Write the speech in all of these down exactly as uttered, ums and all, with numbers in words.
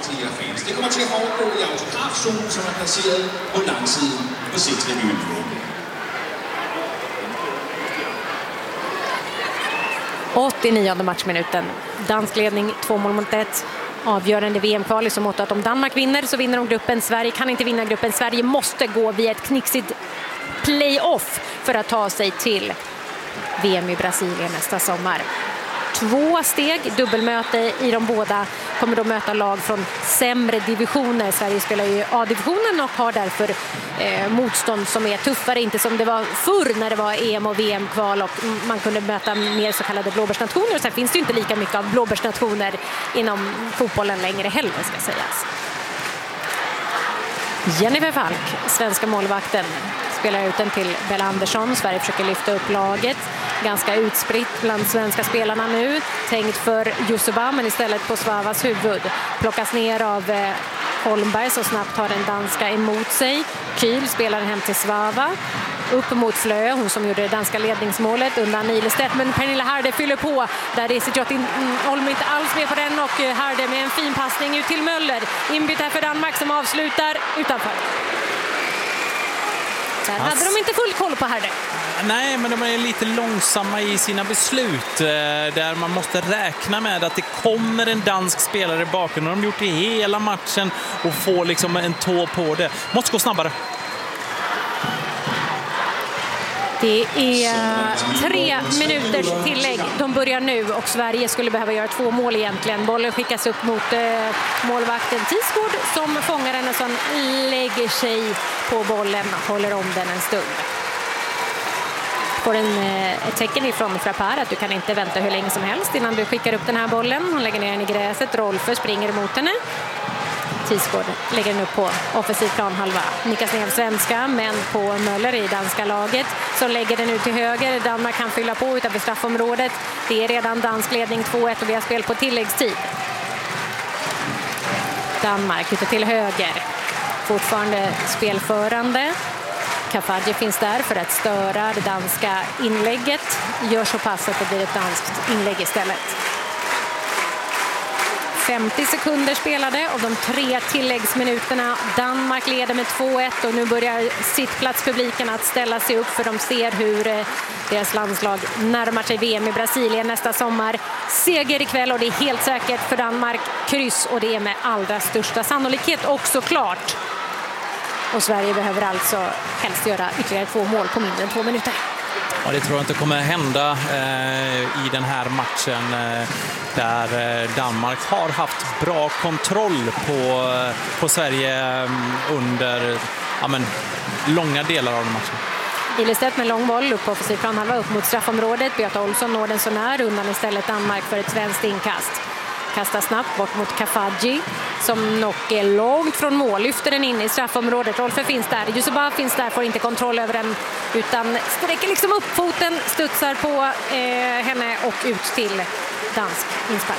til jer fans. Det kommer til at foregå i autografzonen, som er placeret på langsiden på C-tribunen. åttionionde matchminuten. Dansk ledning två mål mot ett. Avgörande V M-kval i så mått att om Danmark vinner så vinner de gruppen. Sverige kan inte vinna gruppen. Sverige måste gå via ett knixigt playoff för att ta sig till V M i Brasilien nästa sommar. Två steg, dubbelmöte i de båda, kommer då möta lag från sämre divisioner. Sverige spelar ju A-divisionen och har därför eh, motstånd som är tuffare, inte som det var förr när det var E M och V M-kval och man kunde möta mer så kallade blåbärsnationer. Sen finns det ju inte lika mycket av blåbärsnationer inom fotbollen längre heller, ska sägas. Jennifer Falk, svenska målvakten, spelar ut den till Bella Andersson. Sverige försöker lyfta upp laget. Ganska utspritt bland svenska spelarna nu. Tänkt för Jussuba, men istället på Svavas huvud. Plockas ner av eh, Holmberg så snabbt har den danska emot sig. Kyl spelar den hem till Svava. Upp mot Flö, hon som gjorde det danska ledningsmålet undan Ilestedt. Men Pernilla Harde fyller på. Där är Sitjotin Olm inte alls med på den. Och Harde med en fin passning ut till Möller. Inbyte för Danmark som avslutar utanför. Där hade de inte full koll på Harde. Nej, men de är lite långsamma i sina beslut. Där man måste räkna med att det kommer en dansk spelare bakom. De har gjort det hela matchen och får liksom en tå på det. Måste gå snabbare. Det är tre minuters tillägg. De börjar nu och Sverige skulle behöva göra två mål egentligen. Bollen skickas upp mot eh, målvakten Tisgård som fångar den och som lägger sig på bollen och håller om den en stund. Får en, eh, ett tecken ifrån Frappar att du kan inte vänta hur länge som helst innan du skickar upp den här bollen. Hon lägger ner den i gräset. Rolfö springer emot henne. Tisgård lägger den upp på offensiv planhalva. Nickas ner av svenska, men på Möller i danska laget som lägger den ut till höger. Danmark kan fylla på utanför straffområdet. Det är redan dansk ledning två ett och vi har spel på tilläggstid. Danmark ute till höger. Fortfarande spelförande. Kafaji finns där för att störa det danska inlägget. Gör så pass att det blir ett danskt inlägg istället. femtio sekunder spelade av de tre tilläggsminuterna. Danmark leder med två ett och nu börjar sittplatspubliken att ställa sig upp för de ser hur deras landslag närmar sig V M i Brasilien nästa sommar. Seger ikväll och det är helt säkert för Danmark. Kryss och det är med allra största sannolikhet också klart. Och Sverige behöver alltså helst göra ytterligare två mål på mindre än två minuter. Ja, det tror jag inte kommer hända eh, i den här matchen eh, där eh, Danmark har haft bra kontroll på, på Sverige eh, under ja, men, långa delar av matchen. Ilestedt med lång boll upp på offensiv planhalva upp mot straffområdet. Beata Olsson når den så när undan istället Danmark för ett svenskt inkast. Kastar snabbt bort mot Kafaji som nog är långt från mål. Lyfter den in i straffområdet. Rolfö finns där. Jussuba finns där, får inte kontroll över den utan sträcker liksom upp foten, studsar på eh, henne och ut till dansk inspark.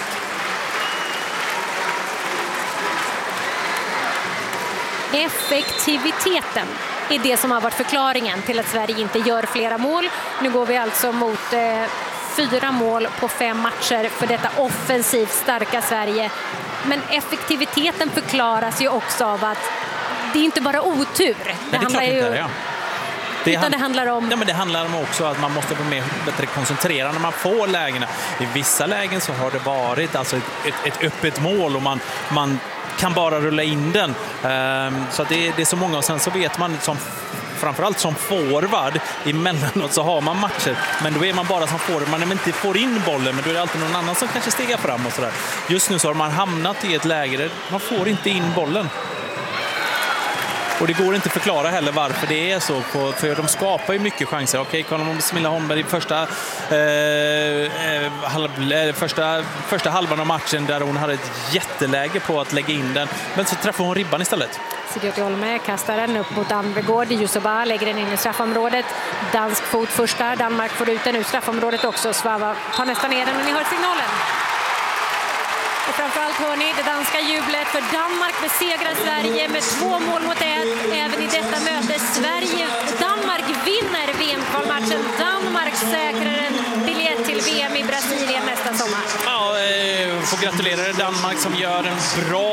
Effektiviteten är det som har varit förklaringen till att Sverige inte gör flera mål. Nu går vi alltså mot eh, fyra mål på fem matcher för detta offensivt starka Sverige. Men effektiviteten förklaras ju också av att det är inte bara otur. Det, det handlar ju... Inte, ja. Det, utan hand... det handlar om... Ja, men det handlar om också att man måste vara mer bättre koncentrerad när man får lägena. I vissa lägen så har det varit alltså ett, ett, ett öppet mål och man, man kan bara rulla in den. Um, så det, det är så många och sen så vet man som framförallt som forward emellanåt så har man matcher, men då är man bara som forward, man inte får in bollen, men då är det alltid någon annan som kanske stegar fram och sådär. Just nu så har man hamnat i ett läge där man får inte in bollen. Och det går inte att förklara heller varför det är så, på, för de skapar ju mycket chanser. Okej, kolla om Smilla Holmberg i första, eh, halv, första, första halvan av matchen där hon hade ett jätteläge på att lägga in den, men så träffar hon ribban istället. Sitjotin Olm kastar den upp mot Anvegård. Jussuba lägger den in i straffområdet. Dansk fot första. Danmark får ut den ur straffområdet också. Svava tar nästan ner den, men ni hör signalen. Och framförallt hör ni det danska jublet för Danmark besegrar Sverige med två mål mot ett. Även i detta möte Sverige, Danmark vinner V M-kvalmatchen. Danmark säkrar en biljett till V M i Brasilien nästa sommar. Ja, får gratulera Danmark som gör en bra